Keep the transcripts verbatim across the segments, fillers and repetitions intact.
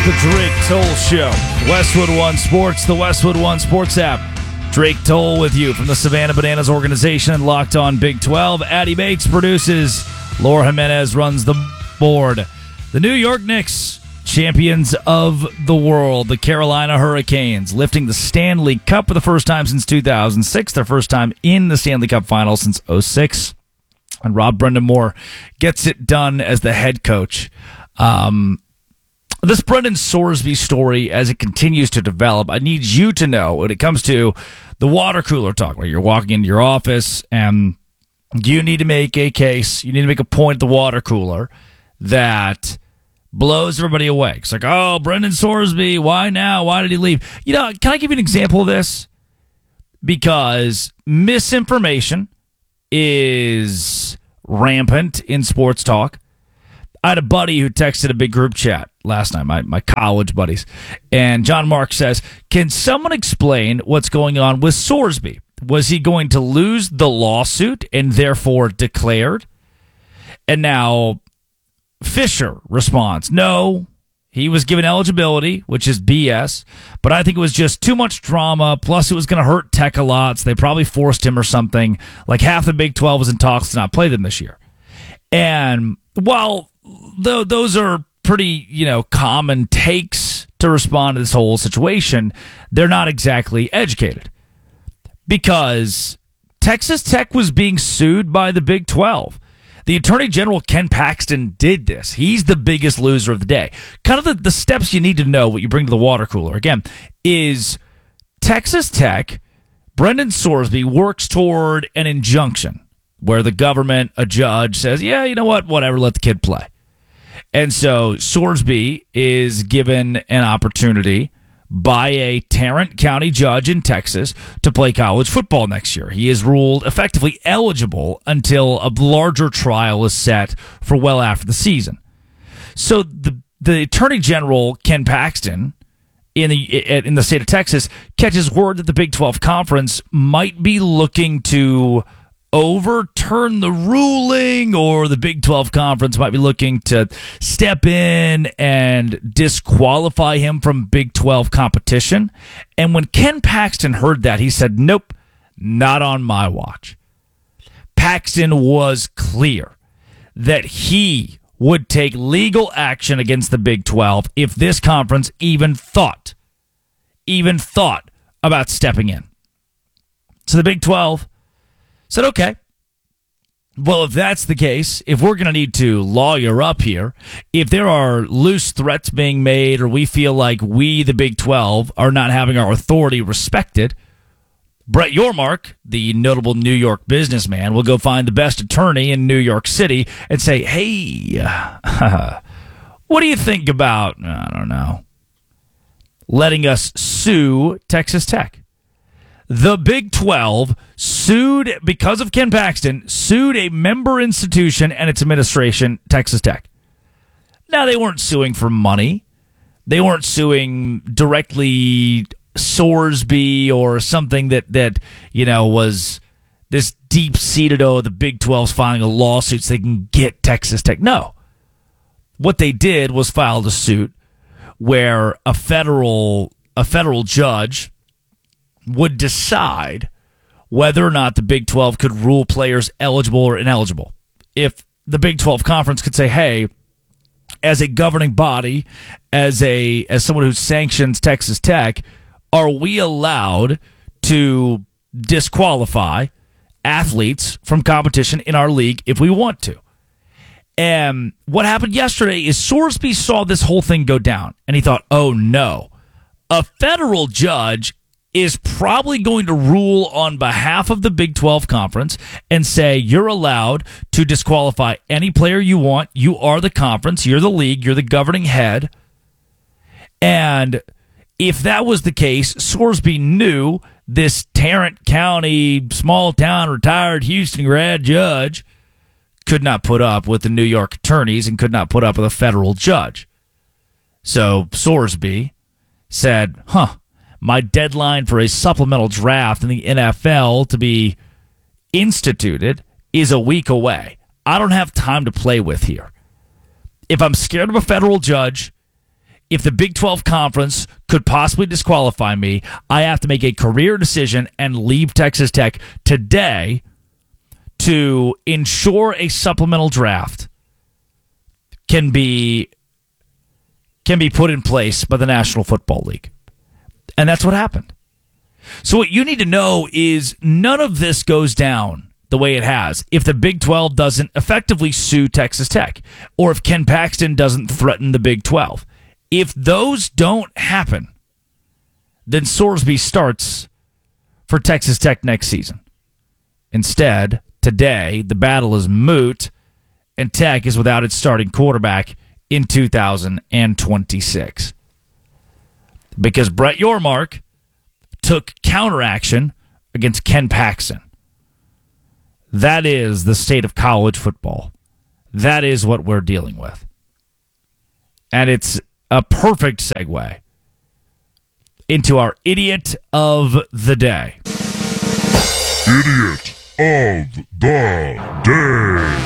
the Drake Toll Show. Westwood One Sports, the Westwood One Sports app. Drake Toll with you from the Savannah Bananas organization and Locked On Big twelve. Addie Bates produces. Laura Jimenez runs the board. The New York Knicks, champions of the world. The Carolina Hurricanes lifting the Stanley Cup for the first time since two thousand six. Their first time in the Stanley Cup final since oh six. And Rob Brendan Moore gets it done as the head coach. Um, this Brendan Sorsby story, as it continues to develop, I need you to know when it comes to the water cooler talk, where you're walking into your office and you need to make a case, you need to make a point at the water cooler that blows everybody away. It's like, oh, Brendan Sorsby, why now? Why did he leave? You know, can I give you an example of this? Because misinformation is rampant in sports talk. I had a buddy who texted a big group chat last night, my, my college buddies, and John Mark says, can someone explain what's going on with Sorsby? Was he going to lose the lawsuit and therefore declared? And now Fisher responds, no, he was given eligibility, which is B S, but I think it was just too much drama, plus it was going to hurt Tech a lot, so they probably forced him or something. Like half the Big twelve was in talks to not play them this year. And while th- those are pretty, you know, common takes to respond to this whole situation, they're not exactly educated. Because Texas Tech was being sued by the Big twelve. The Attorney General, Ken Paxton, did this. He's the biggest loser of the day. Kind of the, the steps you need to know, what you bring to the water cooler, again, is Texas Tech, Brendan Sorsby, works toward an injunction where the government, a judge, says, yeah, you know what, whatever, let the kid play. And so Sorsby is given an opportunity by a Tarrant County judge in Texas to play college football next year. He is ruled effectively eligible until a larger trial is set for well after the season. So the the Attorney General, Ken Paxton, in the in the state of Texas, catches word that the Big twelve Conference might be looking to overturn the ruling, or the Big twelve Conference might be looking to step in and disqualify him from Big twelve competition. And when Ken Paxton heard that, he said, nope, not on my watch. Paxton was clear that he would take legal action against the Big twelve if this conference even thought, even thought about stepping in. So the Big twelve said, okay, well, if that's the case, if we're going to need to lawyer up here, if there are loose threats being made, or we feel like we, the Big twelve, are not having our authority respected, Brett Yormark, the notable New York businessman, will go find the best attorney in New York City and say, hey, what do you think about, I don't know, letting us sue Texas Tech? The Big twelve sued, because of Ken Paxton, sued a member institution and its administration, Texas Tech. Now, they weren't suing for money. They weren't suing directly Sorsby or something that, that you know, was this deep-seated, oh, the Big twelve's filing a lawsuit so they can get Texas Tech. No. What they did was filed a suit where a federal a federal judge would decide whether or not the Big twelve could rule players eligible or ineligible. If the Big twelve Conference could say, hey, as a governing body, as a as someone who sanctions Texas Tech, are we allowed to disqualify athletes from competition in our league if we want to? And what happened yesterday is Sorsby saw this whole thing go down, and he thought, oh no, a federal judge is probably going to rule on behalf of the Big twelve Conference and say, you're allowed to disqualify any player you want. You are the conference. You're the league. You're the governing head. And if that was the case, Sorsby knew this Tarrant County, small-town, retired Houston grad judge could not put up with the New York attorneys and could not put up with a federal judge. So Sorsby said, huh, my deadline for a supplemental draft in the N F L to be instituted is a week away. I don't have time to play with here. If I'm scared of a federal judge, if the Big twelve Conference could possibly disqualify me, I have to make a career decision and leave Texas Tech today to ensure a supplemental draft can be can be put in place by the National Football League. And that's what happened. So what you need to know is none of this goes down the way it has if the Big twelve doesn't effectively sue Texas Tech or if Ken Paxton doesn't threaten the Big twelve. If those don't happen, then Sorsby starts for Texas Tech next season. Instead, today, the battle is moot, and Tech is without its starting quarterback in two thousand twenty-six. Because Brett Yormark took counteraction against Ken Paxton. That is the state of college football. That is what we're dealing with. And it's a perfect segue into our idiot of the day. Idiot of the day.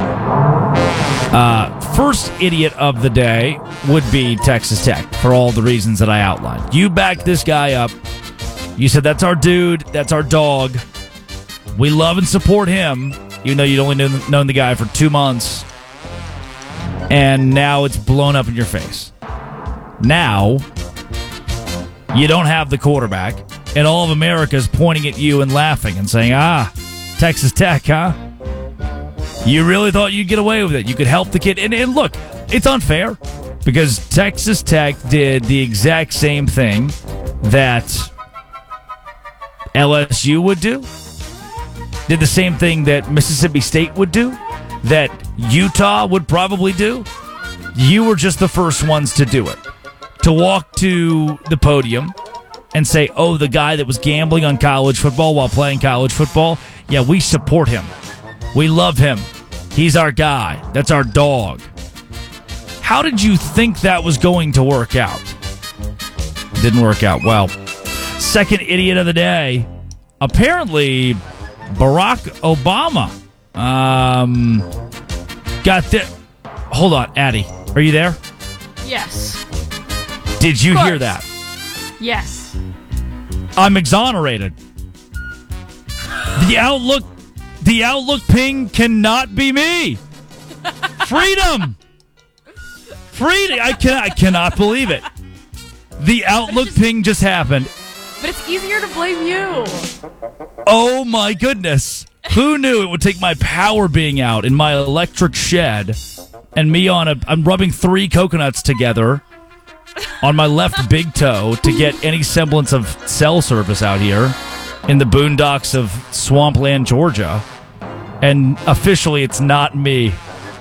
Uh, first idiot of the day would be Texas Tech for all the reasons that I outlined. You backed this guy up. You said, that's our dude. That's our dog. We love and support him, even though you'd only known, known the guy for two months. And now it's blown up in your face. Now, you don't have the quarterback, and all of America is pointing at you and laughing and saying, ah, Texas Tech, huh? You really thought you'd get away with it. You could help the kid. And, and look, it's unfair because Texas Tech did the exact same thing that L S U would do, did the same thing that Mississippi State would do, that Utah would probably do. You were just the first ones to do it. To walk to the podium and say, oh, the guy that was gambling on college football while playing college football, yeah, we support him. We love him. He's our guy. That's our dog. How did you think that was going to work out? Didn't work out well. Second idiot of the day. Apparently, Barack Obama um, got this. Hold on, Addie. Are you there? Yes. Did you hear that? Yes. I'm exonerated. The Outlook, the Outlook ping cannot be me. Freedom. Freedom. I can I cannot believe it. The Outlook just, ping just happened. But it's easier to blame you. Oh my goodness. Who knew it would take my power being out in my electric shed and me on a I'm rubbing three coconuts together on my left big toe to get any semblance of cell service out here in the boondocks of Swampland, Georgia. And officially, it's not me.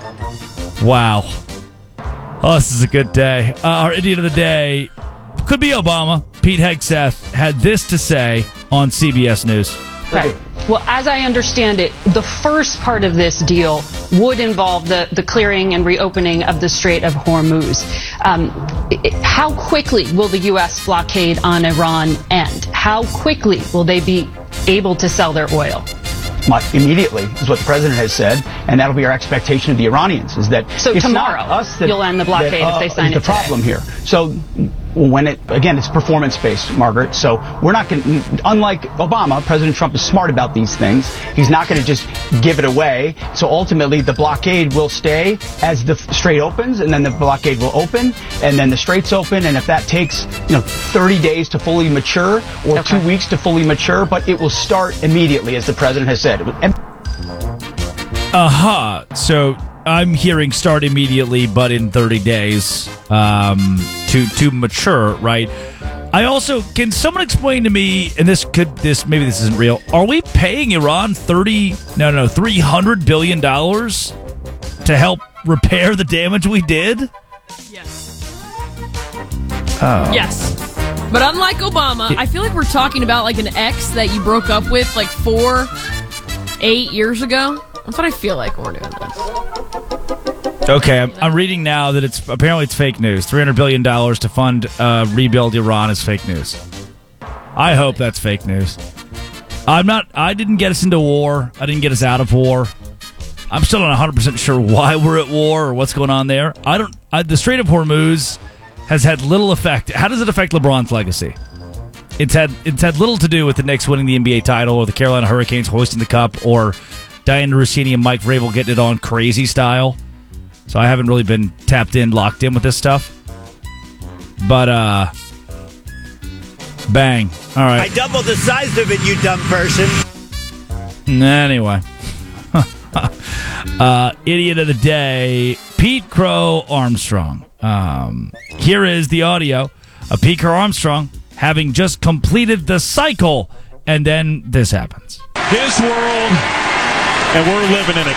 Wow. Oh, this is a good day. Uh, our idiot of the day could be Obama. Pete Hegseth had this to say on C B S News. Right. Well, as I understand it, the first part of this deal would involve the, the clearing and reopening of the Strait of Hormuz. Um, it, how quickly will the U S blockade on Iran end? How quickly will they be able to sell their oil? Immediately is what the president has said, and that'll be our expectation of the Iranians. Is that so it's tomorrow not us that, you'll end the blockade that, uh, if they sign is it the problem today. here. So when it again, it's performance based, Margaret. So we're not going. Unlike Obama, President Trump is smart about these things. He's not going to just give it away. So ultimately, the blockade will stay as the strait opens, and then the blockade will open, and then the straits open. And if that takes you know thirty days to fully mature or okay. two weeks to fully mature, but it will start immediately, as the president has said. And Uh-huh. So I'm hearing start immediately, but in thirty days um, to to mature, right? I also, can someone explain to me, and this could, this maybe this isn't real, are we paying Iran thirty, no, no, three hundred billion dollars to help repair the damage we did? Yes. Oh. Yes. But unlike Obama, I feel like we're talking about like an ex that you broke up with like four, eight years ago. That's what I feel like when we're doing this. Okay, I'm, I'm reading now that it's apparently it's fake news. three hundred billion dollars to fund uh, rebuild Iran is fake news. I hope that's fake news. I'm not. I didn't get us into war. I didn't get us out of war. I'm still not one hundred percent sure why we're at war or what's going on there. I don't. I, the Strait of Hormuz has had little effect. How does it affect LeBron's legacy? It's had it's had little to do with the Knicks winning the N B A title or the Carolina Hurricanes hoisting the cup or Diana Rossini and Mike Vrabel getting it on crazy style. So I haven't really been tapped in, locked in with this stuff. But, uh, bang. All right. I doubled the size of it, you dumb person. Anyway. uh, idiot of the day, Pete Crow Armstrong. Um, here is the audio of Pete Crow Armstrong having just completed the cycle, and then this happens. His world, and we're living in it.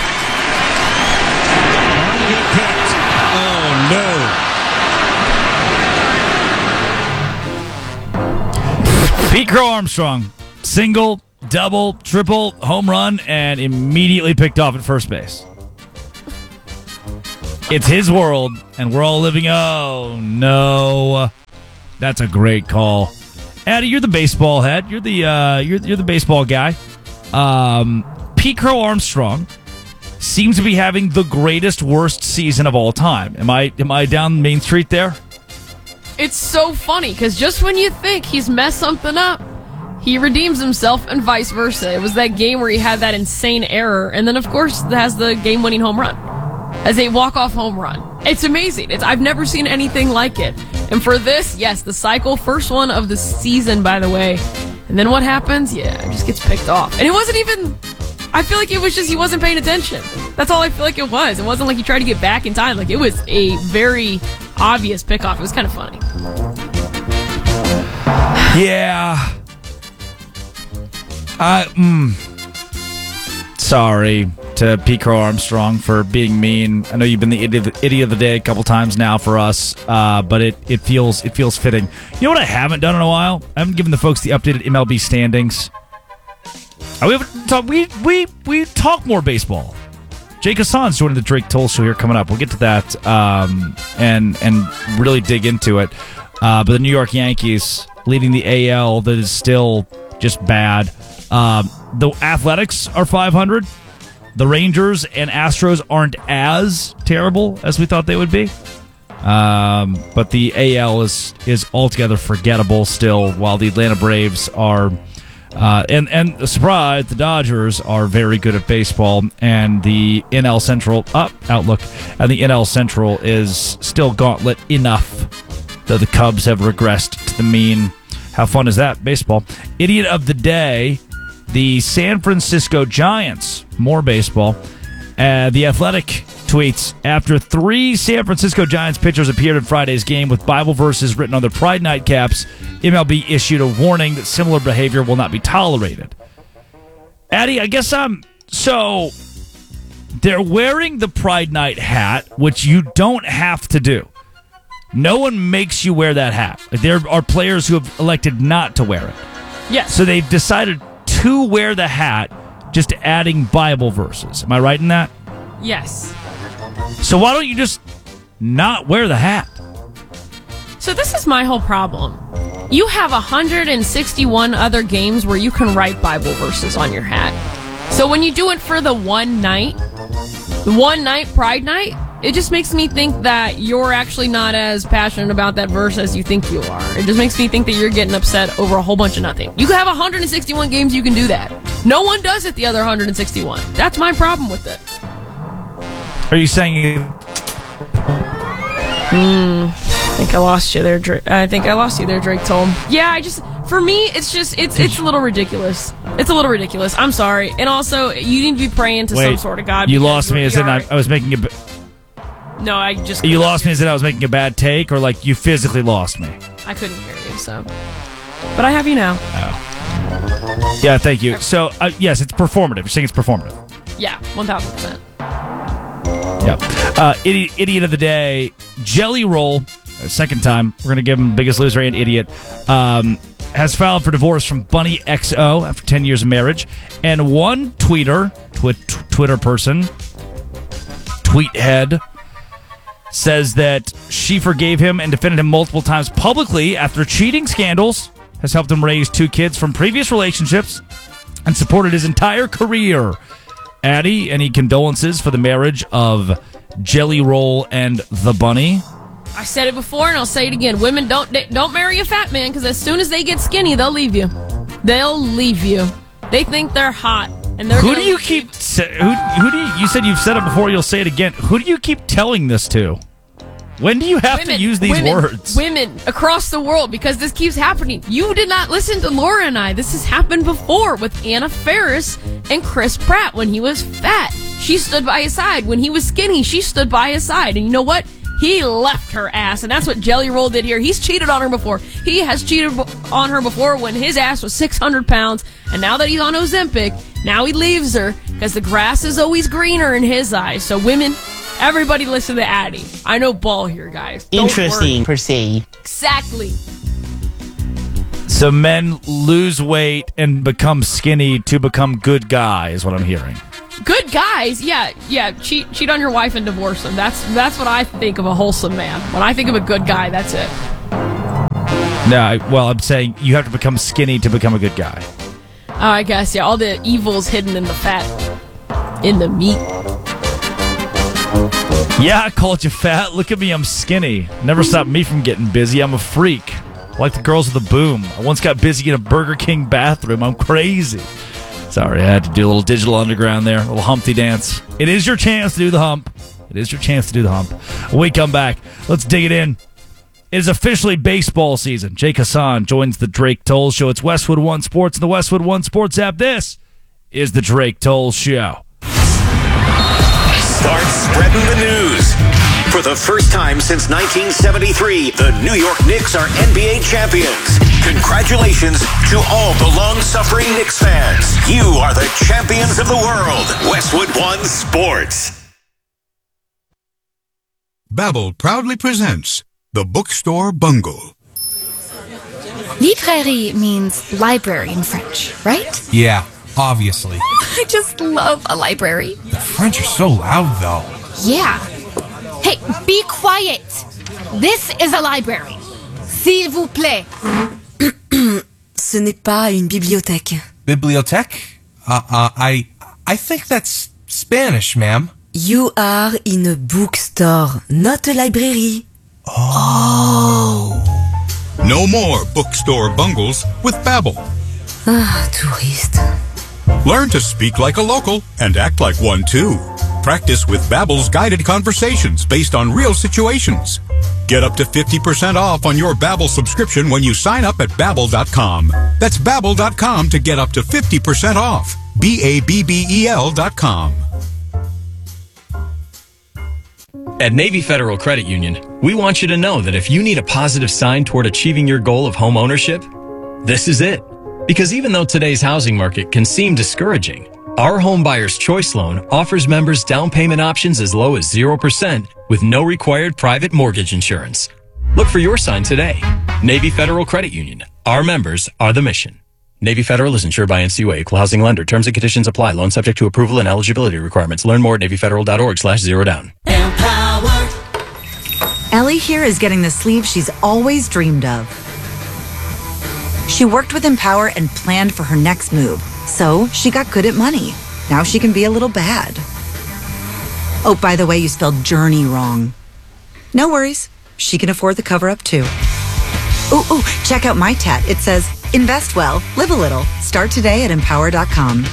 Oh, no. Pete Crow Armstrong, single, double, triple, home run, and immediately picked off at first base. It's his world, and we're all living. Oh, no. That's a great call. Addie, you're the baseball head. You're the uh, you're, you're the baseball guy. Um, Pete Crow Armstrong seems to be having the greatest, worst season of all time. Am I am I down Main Street there? It's so funny, because just when you think he's messed something up, he redeems himself and vice versa. It was that game where he had that insane error, and then, of course, has the game-winning home run as a walk-off home run. It's amazing. It's I've never seen anything like it. And for this, yes, the cycle, first one of the season, by the way. And then what happens? Yeah, it just gets picked off. And it wasn't even... I feel like it was just he wasn't paying attention. That's all I feel like it was. It wasn't like he tried to get back in time. Like, it was a very obvious pickoff. It was kind of funny. Yeah. I, mm, sorry to Pete Crow Armstrong for being mean. I know you've been the idiot, the idiot of the day a couple times now for us, uh, but it, it feels it feels fitting. You know what I haven't done in a while? I haven't given the folks the updated M L B standings. Uh, we haven't talk, we we we talk more baseball. Jake Hassan's joining the Drake Toll Show here coming up. We'll get to that um, and and really dig into it. Uh, but the New York Yankees leading the A L, that is still just bad. Um, the Athletics are five hundred. The Rangers and Astros aren't as terrible as we thought they would be. Um, but the A L is is altogether forgettable still, while the Atlanta Braves are... Uh, and, and a surprise, the Dodgers are very good at baseball, and the N L Central up outlook, and the N L Central is still gauntlet enough that the Cubs have regressed to the mean. How fun is that? Baseball. Idiot of the day, the San Francisco Giants. More baseball. Uh, the Athletic tweets, after three San Francisco Giants pitchers appeared in Friday's game with Bible verses written on their Pride Night caps, M L B issued a warning that similar behavior will not be tolerated. Addie, I guess I'm... So, they're wearing the Pride Night hat, which you don't have to do. No one makes you wear that hat. Like, there are players who have elected not to wear it. Yes. So they've decided to wear the hat, just adding Bible verses. Am I right in that? Yes. So why don't you just not wear the hat? So this is my whole problem. You have one hundred sixty-one other games where you can write Bible verses on your hat. So when you do it for the one night, the one night Pride Night, it just makes me think that you're actually not as passionate about that verse as you think you are. It just makes me think that you're getting upset over a whole bunch of nothing. You can have one hundred sixty-one games, you can do that. No one does it the other one hundred sixty-one. That's my problem with it. Are you saying... Hmm... I think I lost you there, Drake. I think I lost you there, Drake Toll. Yeah, I just, for me, it's just, it's it's a little ridiculous. It's a little ridiculous. I'm sorry. And also, you need to be praying to Wait, some sort of God. You lost me as in I, I was making a... No, I just... You lost me as in I was making a bad take, or like you physically lost me? I couldn't hear you, so... But I have you now. Oh. Yeah, thank you. So, uh, yes, it's performative. You're saying it's performative. Yeah, one thousand percent. Yep. Uh, idiot, idiot of the day, Jelly Roll, uh, second time, we're going to give him Biggest Loser and Idiot, um, has filed for divorce from Bunny X O after ten years of marriage. And one tweeter, twi- t- Twitter person, Tweethead, says that she forgave him and defended him multiple times publicly after cheating scandals, has helped him raise two kids from previous relationships, and supported his entire career. Addie, any condolences for the marriage of Jelly Roll and the Bunny? I I said it before and I'll say it again. Women, don't don't marry a fat man, because as soon as they get skinny, they'll leave you. They'll leave you. They think they're hot. And they're Who do you keep... Who, who do you... You said you've said it before, you'll say it again. Who do you keep telling this to? When do you have women, to use these women, words? Women across the world, because this keeps happening. You did not listen to Laura and I. This has happened before with Anna Faris and Chris Pratt when he was fat. She stood by his side. When he was skinny, she stood by his side. And you know what? He left her ass, and that's what Jelly Roll did here. He's cheated on her before. He has cheated on her before when his ass was six hundred pounds, and now that he's on Ozempic, now he leaves her because the grass is always greener in his eyes. So women, everybody listen to Addie. I know ball here, guys. Don't Interesting, worry. per se. Exactly. So men lose weight and become skinny to become good guys, is what I'm hearing. Good guys, yeah, yeah. Cheat, cheat on your wife and divorce them. That's that's what I think of a wholesome man. When I think of a good guy, that's it. No, I, well, I'm saying you have to become skinny to become a good guy. Oh, I guess, yeah. All the evil's hidden in the fat, in the meat. Yeah, I called you fat. Look at me, I'm skinny. Never stopped me from getting busy. I'm a freak. Like the girls with the boom. I once got busy in a Burger King bathroom. I'm crazy. Sorry, I had to do a little digital underground there, a little Humpty dance. It is your chance to do the hump. It is your chance to do the hump. When we come back, let's dig it in. It is officially baseball season. Jake Hassan joins the Drake Toll Show. It's Westwood One Sports and the Westwood One Sports app. This is the Drake Toll Show. Start spreading the news. For the first time since nineteen seventy-three, the New York Knicks are N B A champions. Congratulations to all the long-suffering Knicks fans. You are the champions of the world. Westwood One Sports. Babbel proudly presents The Bookstore Bungle. Librairie means library in French, right? Yeah, obviously. I just love a library. The French are so loud, though. Yeah. Hey, be quiet. This is a library. S'il vous plaît. Ce n'est pas une bibliothèque. Bibliothèque? Uh, uh, I, I think that's Spanish, ma'am. You are in a bookstore, not a library. Oh. No more bookstore bungles with Babbel. Ah, touriste. Learn to speak like a local and act like one too. Practice with Babbel's guided conversations based on real situations. Get up to fifty percent off on your Babbel subscription when you sign up at Babbel dot com. That's Babbel dot com to get up to fifty percent off. B A B B E L dot com. At Navy Federal Credit Union, we want you to know that if you need a positive sign toward achieving your goal of home ownership, this is it. Because even though today's housing market can seem discouraging, our Home Buyer's Choice Loan offers members down payment options as low as zero percent with no required private mortgage insurance. Look for your sign today. Navy Federal Credit Union. Our members are the mission. Navy Federal is insured by N C U A, Equal Housing Lender. Terms and conditions apply. Loan subject to approval and eligibility requirements. Learn more at navy federal dot org slash zero down. Empower. Ellie here is getting the sleeve she's always dreamed of. She worked with Empower and planned for her next move. So she got good at money. Now she can be a little bad. Oh, by the way, you spelled journey wrong. No worries. She can afford the cover-up too. Ooh, ooh, check out my tat. It says, invest well, live a little. Start today at empower dot com.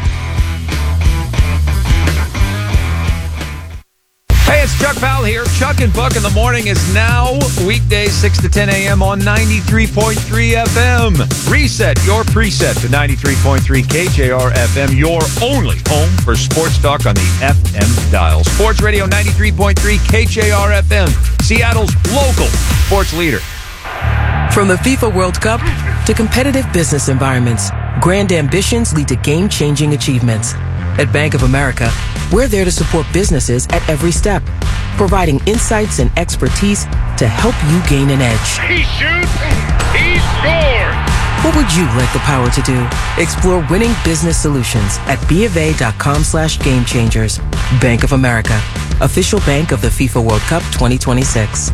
Hey, it's Chuck Powell here. Chuck and Buck in the Morning is now weekdays six to ten a.m. on ninety-three point three F M. Reset your preset to ninety-three point three K J R F M, your only home for sports talk on the F M dial. Sports Radio ninety-three point three K J R F M, Seattle's local sports leader. From the FIFA World Cup to competitive business environments, grand ambitions lead to game-changing achievements. At Bank of America, we're there to support businesses at every step, providing insights and expertise to help you gain an edge. He shoots, he scores! What would you like the power to do? Explore winning business solutions at B of A dot com slash game changers. Bank of America, official bank of the FIFA World Cup twenty twenty-six.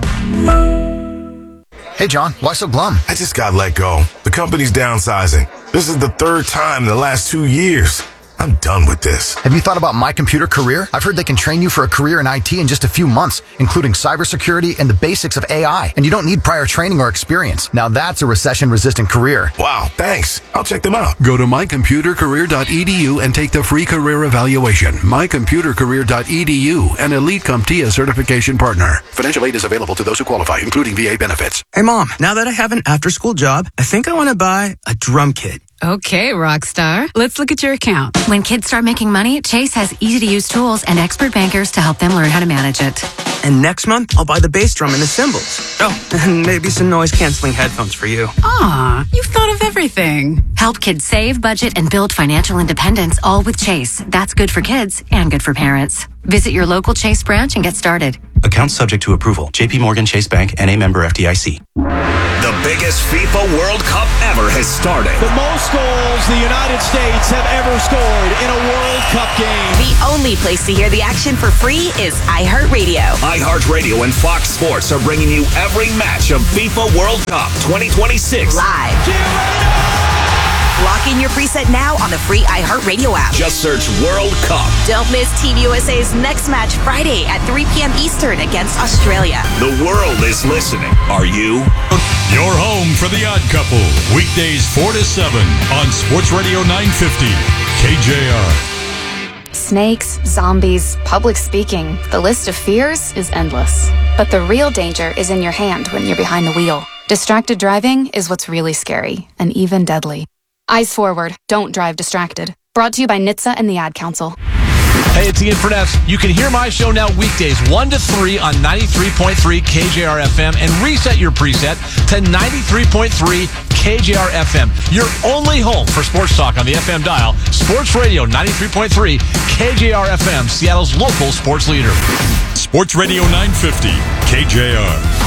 Hey, John, why so glum? I just got let go. The company's downsizing. This is the third time in the last two years. I'm done with this. Have you thought about My Computer Career? I've heard they can train you for a career in I T in just a few months, including cybersecurity and the basics of A I. And you don't need prior training or experience. Now that's a recession-resistant career. Wow, thanks. I'll check them out. Go to my computer career dot e d u and take the free career evaluation. my computer career dot e d u, an Elite CompTIA certification partner. Financial aid is available to those who qualify, including V A benefits. Hey, Mom, now that I have an after-school job, I think I want to buy a drum kit. Okay, Rockstar. Let's look at your account. When kids start making money, Chase has easy-to-use tools and expert bankers to help them learn how to manage it. And next month, I'll buy the bass drum and the cymbals. Oh, and maybe some noise-canceling headphones for you. Aw, you've thought of everything. Help kids save, budget, and build financial independence, all with Chase. That's good for kids and good for parents. Visit your local Chase branch and get started. Account subject to approval. J P Morgan Chase Bank, N A member F D I C. The biggest FIFA World Cup ever has started. The most goals the United States have ever scored in a World Cup game. The only place to hear the action for free is iHeartRadio. iHeartRadio and Fox Sports are bringing you every match of FIFA World Cup twenty twenty-six. Live. Lock in your preset now on the free iHeartRadio app. Just search World Cup. Don't miss Team U S A's next match Friday at three p.m. Eastern against Australia. The world is listening. Are you? You're home for The Odd Couple. Weekdays four to seven on Sports Radio nine fifty K J R. Snakes, zombies, public speaking. The list of fears is endless. But the real danger is in your hand when you're behind the wheel. Distracted driving is what's really scary and even deadly. Eyes forward. Don't drive distracted. Brought to you by N H T S A and the Ad Council. Hey, it's Ian Furness. You can hear my show now weekdays one to three on ninety-three point three K J R F M and reset your preset to ninety-three point three K J R F M. Your only home for sports talk on the F M dial. Sports Radio ninety-three point three K J R F M, Seattle's local sports leader. Sports Radio nine fifty K J R.